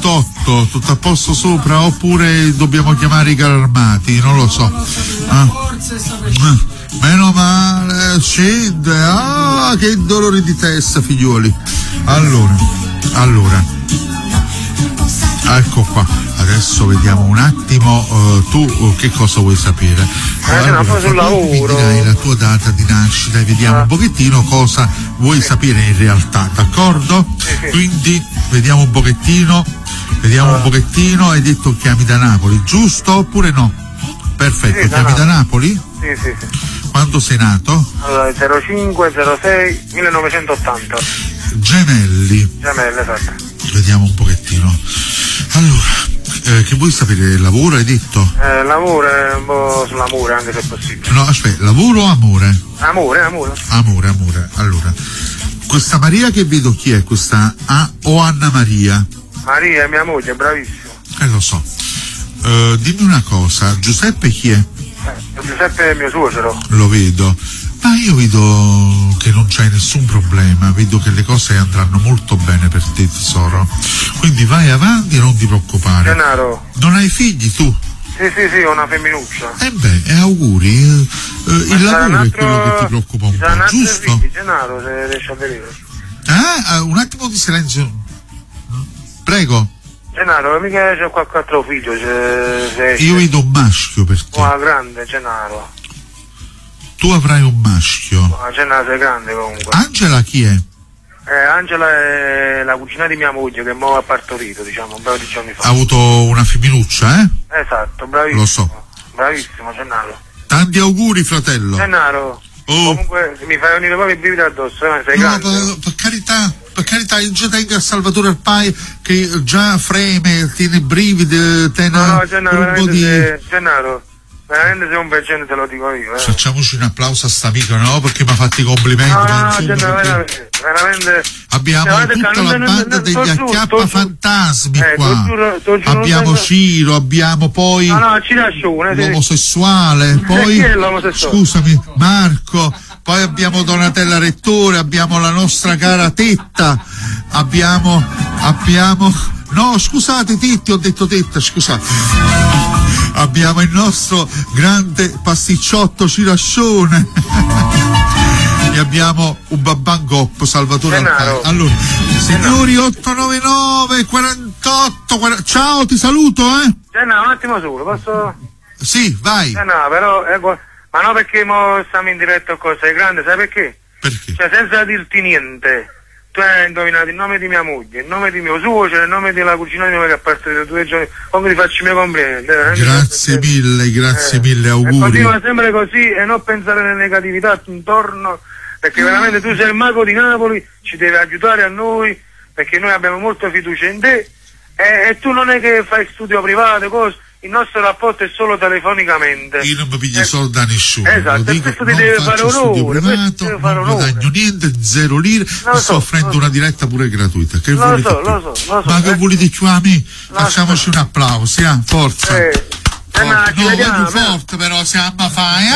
48, tutto a posto sopra, oppure dobbiamo chiamare i carri armati, non lo so. Meno male, scende. Che dolori di testa, figliuoli. Allora, ecco qua. Adesso vediamo un attimo, tu che cosa vuoi sapere? Allora, sul lavoro. Mi dirai la tua data di nascita e vediamo un pochettino cosa vuoi sapere in realtà, d'accordo? Sì. Quindi vediamo un pochettino, hai detto che chiami da Napoli, giusto oppure no? Perfetto, sì, chiami da Napoli? Sì. Quando sei nato? Allora, 0506 1980. Gemelli, esatto. vediamo un pochettino. Allora, che vuoi sapere del lavoro, hai detto? Lavoro è un po' sull'amore, anche se è possibile. No, aspetta, lavoro o amore? Amore. Amore. Allora, questa Maria che vedo chi è? Questa o Anna Maria? Maria è mia moglie, bravissima. Lo so. Dimmi una cosa, Giuseppe chi è? Giuseppe è mio suocero. Lo vedo. Ma io vedo che non c'hai nessun problema, vedo che le cose andranno molto bene per te, tesoro. Quindi vai avanti e non ti preoccupare. Gennaro. Non hai figli tu? Sì, ho una femminuccia. Auguri. Il lavoro è quello che ti preoccupa un po', giusto? Figli, Gennaro, se riesci a vedere. Un attimo di silenzio. Prego. Gennaro, mica c'è qualche altro figlio. Io vedo un maschio per te. Una grande, Gennaro. Tu avrai un maschio. Gennaro sei grande comunque. Angela chi è? Angela è la cugina di mia moglie che mo ha partorito, diciamo, un paio di giorni fa. Ha avuto una femminuccia, eh? Esatto, bravissimo. Lo so. Bravissimo, Gennaro. Tanti auguri, fratello. Gennaro. Comunque mi fai venire proprio i brividi addosso, sei grande. Per carità, io già tengo a Salvatore Arpai che già freme, tiene brividi, Gennaro, Gennaro, veramente sei un bel genio, te lo dico io. Facciamoci un applauso a sta amica, no? Perché mi ha fatto i complimenti. Gennaro, veramente. Abbiamo tutta la banda degli acchiappafantasmi qua. Abbiamo Ciro, abbiamo poi l'omosessuale, poi scusami, Marco, poi abbiamo Donatella Rettore, abbiamo la nostra cara Tetta, abbiamo no, scusate Titti, ho detto Tetta, scusate. Abbiamo il nostro grande pasticciotto Cirascione. E abbiamo un Babangop, Salvatore Alpari. Allora, signori, 899 48 ciao, ti saluto, Gennaro, un attimo solo, posso? Sì, vai. No, però, ma no, perché mo stiamo in diretta con sei grande, sai perché? Perché? Cioè, senza dirti niente, tu hai indovinato il nome di mia moglie, il nome di mio suocero, il nome della cugina di me che ha partorito 2 giorni, comunque ti faccio i miei complimenti. Grazie mille, auguri. E continua sempre così e non pensare alle negatività intorno, perché veramente tu sei il mago di Napoli, ci devi aiutare a noi, perché noi abbiamo molta fiducia in te, e tu non è che fai studio privato, cose. Il nostro rapporto è solo telefonicamente. Io non mi piglio soldi da nessuno. Esatto, lo dico, questo ti deve fare onore. Non guadagno niente, 0 lire, sto offrendo una diretta pure gratuita. Che lo so. Ma che volete più a me? Facciamoci un applauso, forza. Voglio forte però, se amma fai.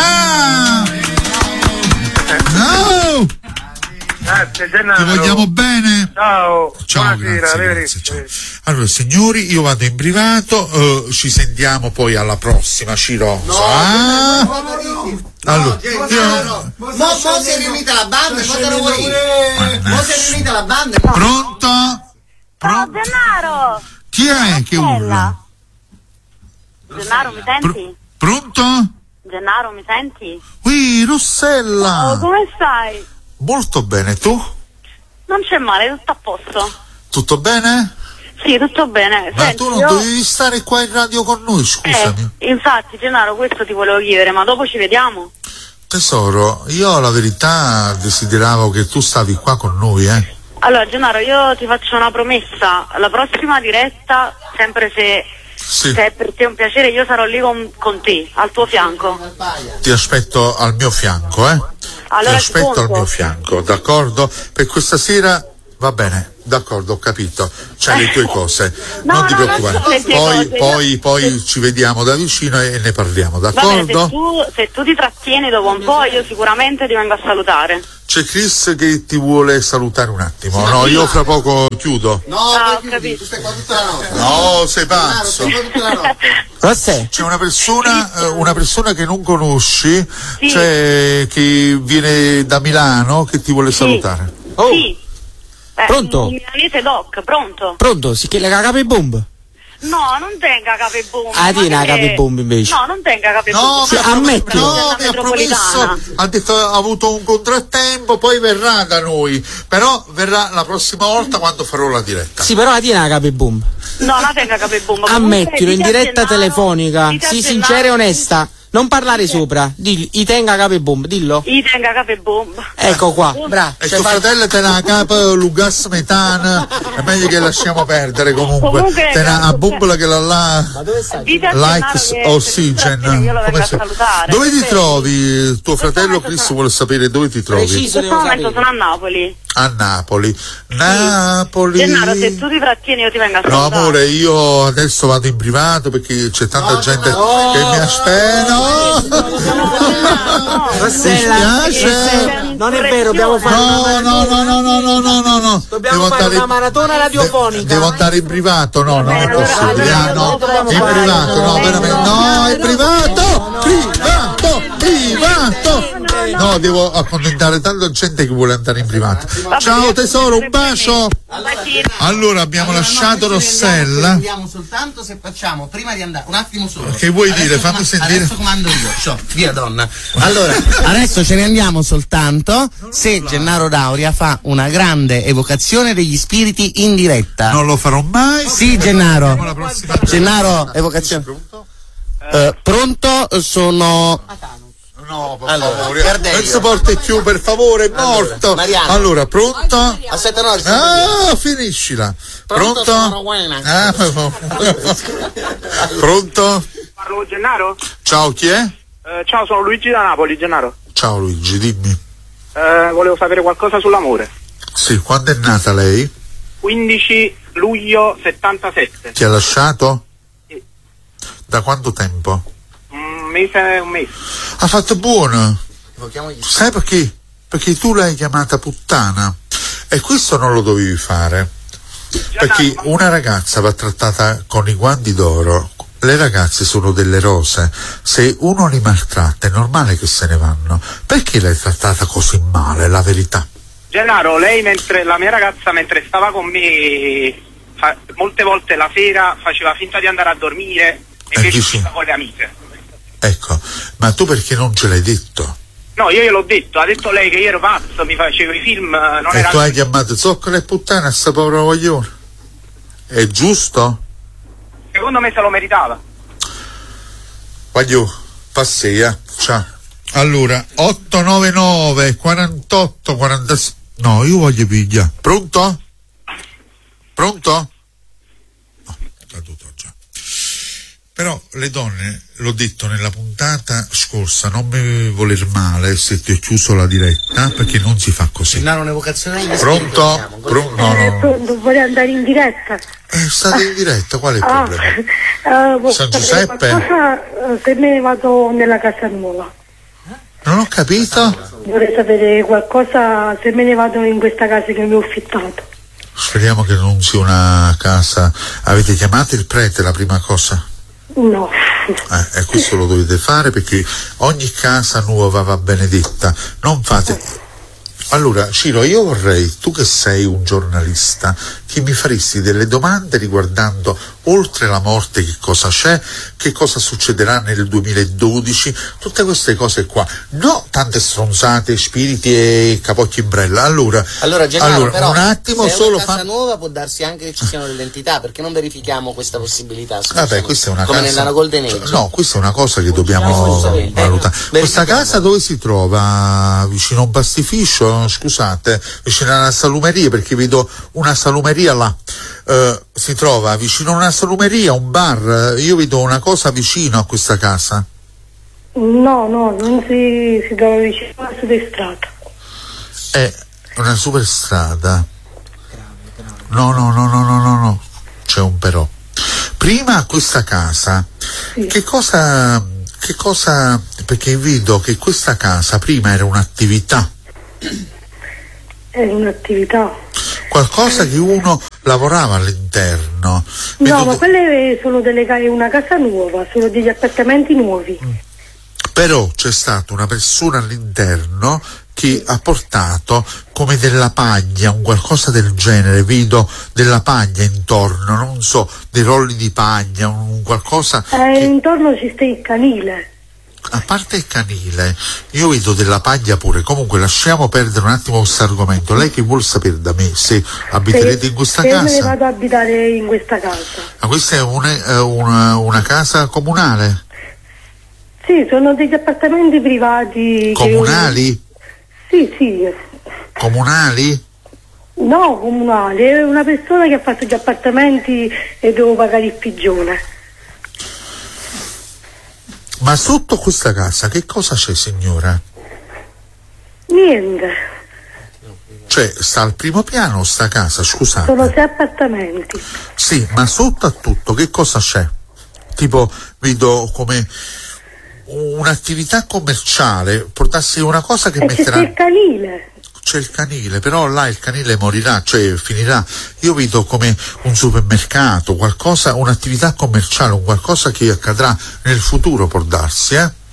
No! Grazie, Gennaro. Ti vogliamo bene? Ciao. Grazie. Ciao. Allora, signori, io vado in privato, ci sentiamo poi alla prossima, Cirosa. Allora, mo si è riunita la banda, cosa lo vuoi? Mo si è riunita la banda. Pronto? Ciao, Gennaro. Chi è che urla? Gennaro, mi senti? Pronto? Gennaro, mi senti? Ui, Rossella. Oh, come stai? Molto bene, tu? Non c'è male, tutto a posto. Tutto bene? Sì, tutto bene. Ma tu non dovevi stare qua in radio con noi, scusami. Infatti, Gennaro, questo ti volevo chiedere, ma dopo ci vediamo? Tesoro, io la verità desideravo che tu stavi qua con noi, Allora, Gennaro, io ti faccio una promessa. La prossima diretta, sempre se è per te un piacere, io sarò lì con te, al tuo fianco. Ti aspetto al mio fianco, Allora, ti aspetto al mio fianco, d'accordo? Per questa sera va bene, d'accordo, ho capito. C'hai le tue cose, non ti preoccupare. Poi ci vediamo da vicino e ne parliamo, d'accordo? Vabbè, se tu ti trattieni dopo un po', io sicuramente ti vengo a salutare. C'è Chris che ti vuole salutare un attimo. No, io fra poco chiudo. No, ho capito. Tu stai qua tutta la notte. No, sei pazzo. C'è una persona che non conosci, Sì. cioè che viene da Milano, che ti vuole salutare. Oh. Sì. Pronto? Milanese Doc, pronto? Pronto? Si chiede la cape bomb? No, non tenga cape bomb. Ah, tieni la cape bomb invece. No, non tenga cape No, bomb. Sì, ammetti. No, mi ha promesso, ha detto ha avuto un contrattempo, poi verrà da noi, però verrà la prossima volta quando farò la diretta. Sì, però la tieni la cape bomb. No, la tenga cape bomb. Ammettilo, in diretta telefonica. Dite a Sì, Gennaro- sincera e onesta. Non parlare sopra. Digli, i tenga cape bomb, dillo. I tenga cape bomb. Ecco qua, bravo. E tuo fratello te la capa Lugas Metana, è meglio che lasciamo perdere comunque. Comunque, Te la a bombola che la là. Ma dove stai? Dite a Gennaro Likes che Oxygen. io lo vengo Come a si- salutare. Dove ti Sì. trovi? Tuo fratello Chris vuole sapere dove ti trovi. Preciso, In questo devo momento sapere. sono a Napoli. A Napoli. Napoli. Gennaro, se tu ti trattieni io ti vengo a No salutare. amore, io adesso vado in privato perché c'è tanta gente che mi aspetta. No! Rossella, Mi spiace. non è vero, dobbiamo fare una No. Dobbiamo fare una maratona radiofonica. Devo andare in privato, no, non è possibile. Ah, no, dobbiamo in fare- privato, no, veramente. No, è privato! Privato! No, devo accontentare tanta gente che vuole andare in privato. Ciao tesoro, un bacio! Allora abbiamo lasciato Rossella. Andiamo soltanto se facciamo, prima di andare, un attimo solo. Che vuoi dire? Fammi sentire. Adesso comando io, via donna. Allora, adesso ce ne andiamo soltanto se Gennaro Dauria fa una grande evocazione degli spiriti in diretta. Non lo farò mai. Sì, Andiamo alla Gennaro. prossima. Gennaro, evocazione. Pronto? Sono... No, per Allora, favore. Cardelio. Questo porta più, per favore, è morto. Mariano. Allora, pronto? Aspetta, no, Finiscila. Pronto, Pronto? sono buona. Pronto? Parlo Gennaro? Ciao, chi è? Ciao, sono Luigi da Napoli, Gennaro. Ciao Luigi, dimmi. Volevo sapere qualcosa sull'amore. Sì, quando è nata lei? 15 luglio 77. Ti ha lasciato? Sì. Da quanto tempo? Un mese. Ha fatto buono. Sai perché? Perché tu l'hai chiamata puttana. E questo non lo dovevi fare. Perché una ragazza va trattata con i guanti d'oro. Le ragazze sono delle rose. Se uno li maltratta è normale che se ne vanno. Perché l'hai trattata così male, la verità? Gennaro, la mia ragazza mentre stava con me, molte volte la sera faceva finta di andare a dormire e invece dici? stava con le amiche. Ecco, ma tu perché non ce l'hai detto? No, io gliel'ho detto, ha detto lei che io ero pazzo, mi facevo i film, non E era... tu hai chiamato zoccola e puttana a sta povera voglione? È giusto? Secondo me se lo meritava. Voglio, passi, ciao. Allora, 899 48 46. No, io voglio pigliare. Pronto? Pronto? No, caduto già. Però le donne, l'ho detto nella puntata scorsa, non mi voler male se ti ho chiuso la diretta, perché non si fa così. Gennaro, un'evocazione agli Pronto? spiriti, Pronto? No. Vorrei andare in diretta. State in diretta, qual è il problema? San Giuseppe? Qualcosa, se me ne vado nella casa nuova. Non ho capito. Vorrei sapere qualcosa se me ne vado in questa casa che mi ho affittato. Speriamo che non sia una casa. Avete chiamato il prete la prima cosa? No. E questo lo dovete fare perché ogni casa nuova va benedetta. Non fate. Allora, Ciro, io vorrei, tu che sei un giornalista, che mi faresti delle domande riguardando, oltre la morte, che cosa c'è, che cosa succederà nel 2012, tutte queste cose qua. No, tante stronzate, spiriti e capocchi in brella. Allora Gennaro, però, un attimo se solo è una casa nuova può darsi anche che ci siano delle entità, perché non verifichiamo questa possibilità? Vabbè, questa è una come casa. nella Golden Age. No, questa è una cosa che dobbiamo valutare. Questa casa dove si trova? Vicino a un pastificio? Scusate, vicino a una salumeria, perché vedo una salumeria là. Si trova vicino a una salumeria, un bar. Io vedo una cosa vicino a questa casa. No, non si trova vicino a una superstrada. È una superstrada. No. C'è un però. Prima a questa casa, Sì. che cosa, perché vedo che questa casa prima era un'attività. È un'attività. Qualcosa che uno lavorava all'interno. No, ma quelle sono una casa nuova, sono degli appartamenti nuovi. Però c'è stata una persona all'interno che ha portato come della paglia, un qualcosa del genere, vedo della paglia intorno, non so, dei rolli di paglia, un qualcosa. Intorno ci sta il canile. A parte il canile, io vedo della paglia pure. Comunque lasciamo perdere un attimo questo argomento. Lei che vuol sapere da me se abiterete in questa casa? Se me ne vado ad abitare in questa casa. Ma questa è una casa comunale? Sì, sono degli appartamenti privati. Comunali? Sì. Comunali? No, comunali. È una persona che ha fatto gli appartamenti e devo pagare il pigione. Ma sotto questa casa che cosa c'è, signora? Niente. Cioè, sta al primo piano sta casa, scusate. Sono 6 appartamenti. Sì, ma sotto a tutto che cosa c'è? Tipo, vedo come un'attività commerciale, portassi una cosa che metterà... C'è il canile. C'è il canile, però là il canile morirà, cioè finirà. Io vedo come un supermercato, qualcosa, un'attività commerciale, un qualcosa che accadrà nel futuro, può darsi,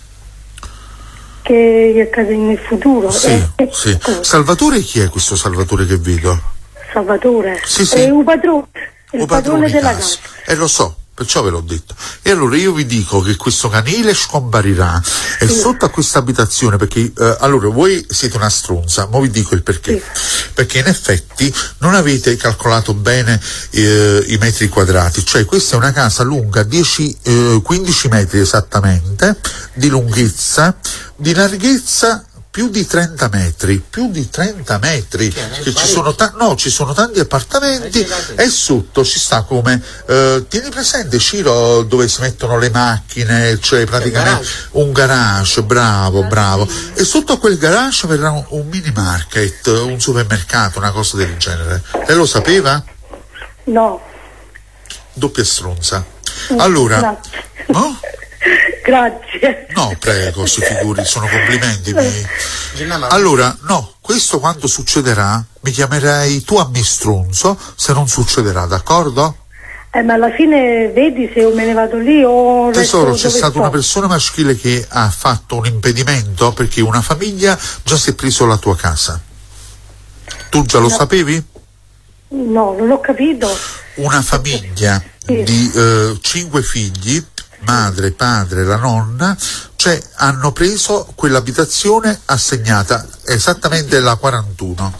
Che accade nel futuro? Sì. Salvatore, chi è questo Salvatore che vedo? Salvatore? Sì. È un padrone, il padrone della casa. Lo so. Perciò ve l'ho detto. E allora io vi dico che questo canile scomparirà e sotto a questa abitazione, perché allora voi siete una stronza, ma vi dico il perché. Perché in effetti non avete calcolato bene i metri quadrati, cioè questa è una casa lunga 15 metri esattamente, di lunghezza, di larghezza più di 30 metri, che ci sono tanti appartamenti e sotto ci sta come, tieni presente Ciro, dove si mettono le macchine, cioè praticamente un garage, bravo, e sotto a quel garage verrà un mini market, un supermercato, una cosa del genere. Lei lo sapeva? No. Doppia stronza. Allora, no? Grazie. No, prego, si figuri, sono complimenti miei. Allora, no, questo quando succederà mi chiamerai tu a me stronzo se non succederà, d'accordo? Ma alla fine vedi se io me ne vado lì o... Tesoro, c'è stata una persona maschile che ha fatto un impedimento perché una famiglia già si è preso la tua casa. Tu già lo sapevi? No, non ho capito. Una famiglia di 5 figli, madre, padre, la nonna, cioè hanno preso quell'abitazione assegnata esattamente la 41.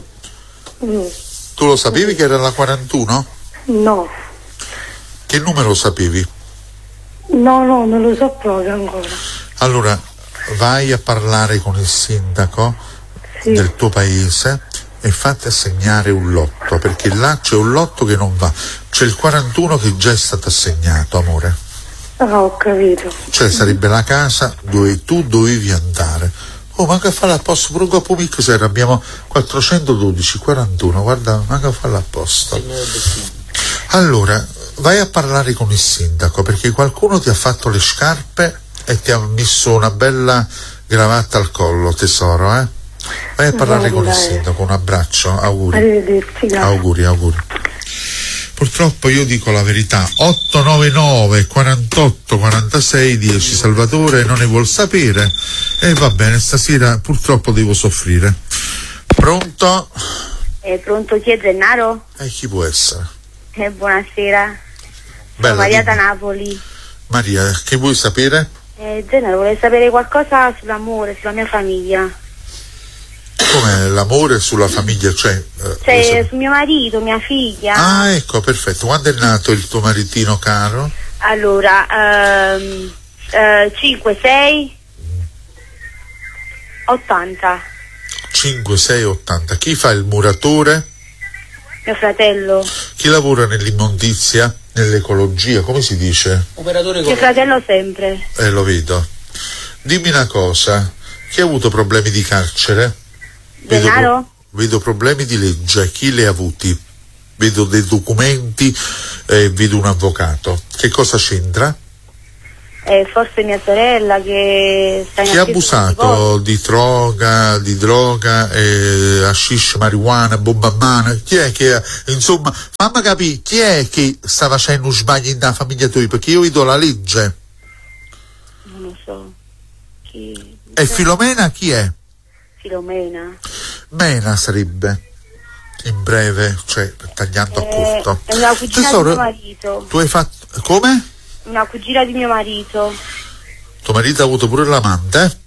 Tu lo sapevi che era la 41? No. Che numero sapevi? No, non lo so proprio ancora. Allora, vai a parlare con il sindaco del tuo paese e fatti assegnare un lotto, perché là c'è un lotto che non va, c'è il 41 che già è stato assegnato, amore. Ah, ho capito. Cioè sarebbe la casa dove tu dovevi andare. Oh, manca a fare l'apposto pure dopo mica sera, abbiamo 412, 41, guarda, manca a fare l'apposto. Allora, vai a parlare con il sindaco, perché qualcuno ti ha fatto le scarpe e ti ha messo una bella gravatta al collo, tesoro, Vai a parlare con il sindaco, un abbraccio, auguri. Arrivederci, grazie. Auguri. Purtroppo io dico la verità, 899 48 46 10, Salvatore non ne vuol sapere e va bene, stasera purtroppo devo soffrire. Pronto? Pronto, chi è Gennaro? Chi può essere? Buonasera. Bella, sono Maria dimmi. da Napoli. Maria, che vuoi sapere? Gennaro, vorrei sapere qualcosa sull'amore, sulla mia famiglia. Come l'amore sulla famiglia, cioè su mio marito, mia figlia. Ah, ecco, perfetto. Quando è nato il tuo maritino caro? Allora, 5, 6, 80. 5, 6, 80. Chi fa il muratore? Mio fratello. Chi lavora nell'immondizia, nell'ecologia, come si dice? Operatore Mio fratello sempre. Lo vedo. Dimmi una cosa, chi ha avuto problemi di carcere? Vedo problemi di legge, chi li ha avuti? Vedo dei documenti, vedo un avvocato. Che cosa c'entra? forse mia sorella che sta in Chi ha abusato di droga, hashish, marijuana, bomba a mano? Chi è che, insomma, fammi capire, chi è che sta facendo sbagli nella famiglia tua? Perché io vedo la legge. Non lo so. Chi? E Filomena chi è? Filomena. Mena sarebbe, in breve, cioè tagliando a corto. È una cugina di mio marito. Tu hai fatto, come? Una cugina di mio marito. Tuo marito ha avuto pure l'amante?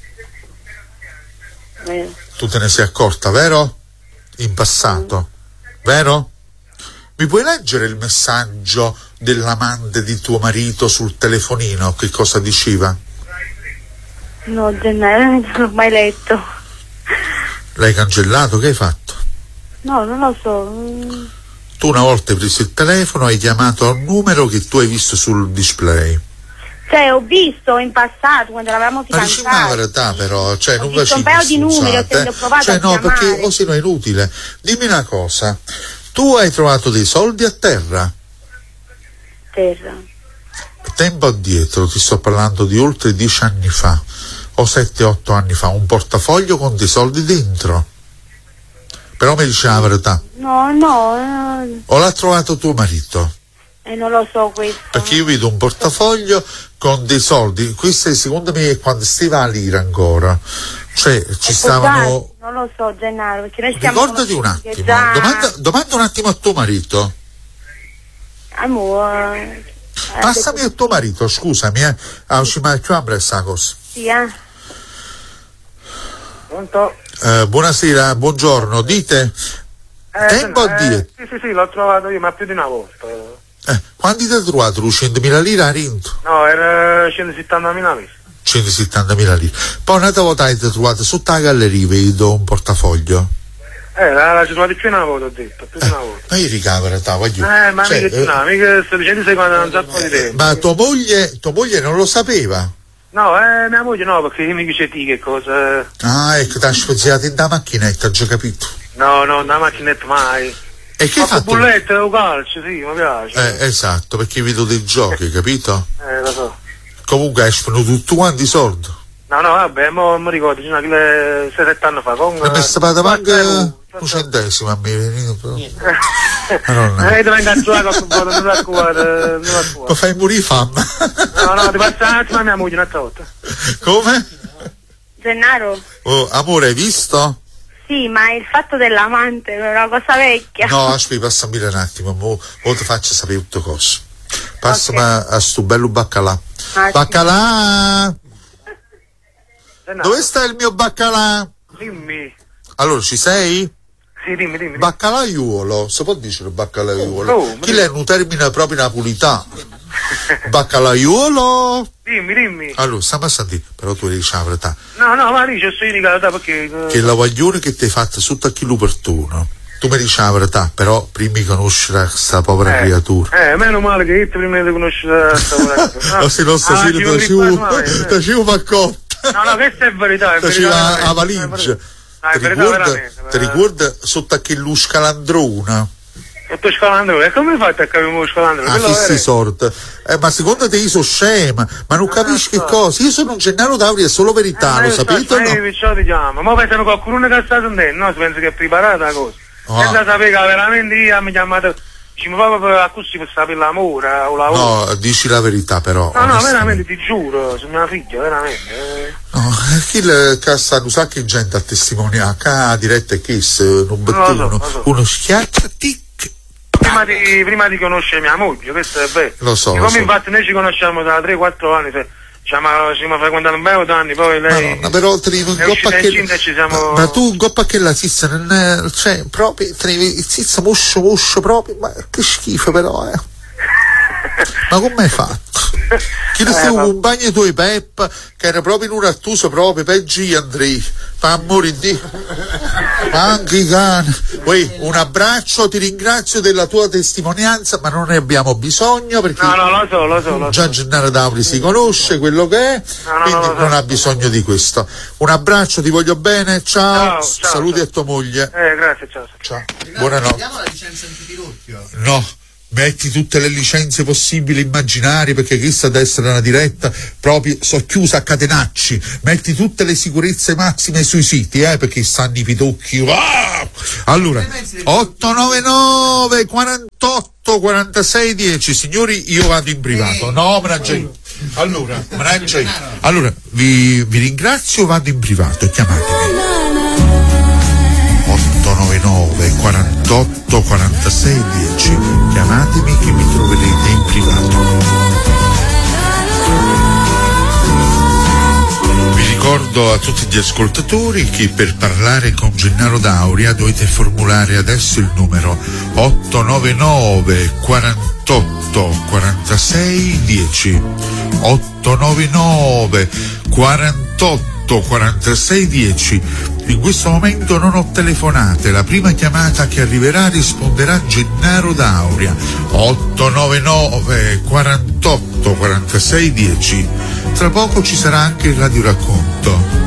Tu te ne sei accorta, vero? In passato, vero? Mi puoi leggere il messaggio dell'amante di tuo marito sul telefonino? Che cosa diceva? No, non l'ho mai letto. L'hai cancellato? Che hai fatto? No, non lo so. Tu una volta hai preso il telefono, hai chiamato a un numero che tu hai visto sul display. Cioè, ho visto in passato quando eravamo fidanzati. Ma dici una verità però, cioè non visto un paio di numeri, ho provato cioè, a no, chiamare. perché così no è inutile. Dimmi una cosa, tu hai trovato dei soldi a terra? Terra. Tempo addietro, ti sto parlando di oltre 10 anni fa, o 7-8 anni fa, un portafoglio con dei soldi dentro. Però mi dice la verità. No. O l'ha trovato tuo marito? Non lo so questo. Perché io vedo un portafoglio con dei soldi, questo secondo me è quando stiva a lira ancora, cioè ci stavano. Non lo so, Gennaro, perché noi stiamo. Ricordati un attimo, domanda un attimo a tuo marito. Amore. Passami a tuo marito, scusami, ci manca questa cosa. Sì, Pronto? Buonasera, buongiorno, dite? Tempo addietro. Sì, l'ho trovato io, ma più di una volta. Quanti ti hai trovato? 100.000 lire a Rinto? No, era 170.000 lire. 170.000 lire. Poi un'altra volta hai trovato sotto la galleria, vedo un portafoglio. La trovato più di una volta, ho detto, più di una volta. Ma io ricavera, voglio. Ma mica sto dicendo sei quando non sappo di tempo. Ma tua moglie non lo sapeva? No, mia moglie no, perché mi dice ti che cosa. Ah, ecco, ti ha spaziato in da macchinetta, ho già capito. No, la macchinetta mai. E che hai fatto? Bullette o calcio, sì, mi piace. Esatto, perché vedo dei giochi, capito? Lo so. Comunque hai speso tutti quanti i soldi. No, vabbè, mi ricordo, 6-7 anni fa. Mi è stata manca un centesimo a me venuto. Ti vengo a giocare con un non la cuore. Ma fai morire fame. No, ti passa un attimo a mia moglie un'altra volta. Come? Gennaro? Oh, amore, hai visto? Sì, ma il fatto dell'amante è una cosa vecchia. No, aspetta, passami un attimo, mo ti faccio sapere tutto cosa. Passami a sto bello baccalà. Baccalà! Dove sta il mio baccalà? Dimmi. Allora, ci sei? Sì, dimmi. Baccalaiuolo, si può dire baccalaiuolo? Chi è un termine proprio napolitano? Baccalaiuolo? Dimmi. Allora, stiamo a sentire, però tu dici la verità. No, ma dice, sto in realtà perché. Che la guaglione che ti hai fatta sotto a chi l'upertuno. Tu mi dici la verità, però prima di conoscere questa povera creatura. Meno male che io prima di conoscere questa povera creatura. No, se no stasera ti ci fa cotta. No, questa è verità. Ti la valigia. Ti ricorda sotto a che lo scalandrona? Sotto scalandrone? E come fai a capire lo scalandrone? Ah, che si sorte? Ma secondo te io sono scema? Ma non capisci che cosa? Io sono un Gennaro Dauri, è solo verità, lo sapete o no? Ma pensiamo qualcuno che sta sentendo, no? Si pensa che è preparata la cosa. Senza sapere che veramente io mi ha chiamato, ci proprio a così per sapere l'amore o la lavoro. No, dici la verità però. No, veramente, ti giuro, sono mia figlia, veramente. No, chi che sta un sacco di gente a testimoniare, che diretta è che non battuno, uno schiaccia, tic. Prima di conoscere mia moglie, questo è vero. Lo so. Come infatti noi ci conosciamo da 3-4 anni, ci siamo frequentati un paio d'anni, poi lei. Madonna, però te in coppa che. Siamo... Ma tu in coppa che la zizza non è. Cioè, proprio, zizza muscio proprio, ma che schifo però, Ma come hai fatto? Chi ne stavo un bagno tuoi Peppa, che era proprio in un rattuso proprio, peggio io Andrei, fa amore di. Anche i cani. Poi un abbraccio, ti ringrazio della tua testimonianza, ma non ne abbiamo bisogno perché. No, lo so. Già Gennaro Dauri si conosce quello che è, quindi non ha bisogno di questo. Un abbraccio, ti voglio bene, ciao. Saluti a tua moglie. Grazie, ciao. Buonanotte. Vediamo la licenza antitirocchio. No, metti tutte le licenze possibili immaginarie, perché questa deve essere una diretta proprio chiusa a catenacci, metti tutte le sicurezze massime sui siti, perché stanno i pitucchi. Allora 899 48 46 10. Signori, io vado in privato. No, allora vi ringrazio, vado in privato, chiamatemi 899 48 46 10. Chiamatemi che mi troverete in privato. Vi ricordo a tutti gli ascoltatori che per parlare con Gennaro D'Auria dovete formulare adesso il numero 899 48 46 10. 899 48 46 10. In questo momento non ho telefonate, la prima chiamata che arriverà risponderà Gennaro D'Auria. 899 48 46 10. Tra poco ci sarà anche il radioracconto.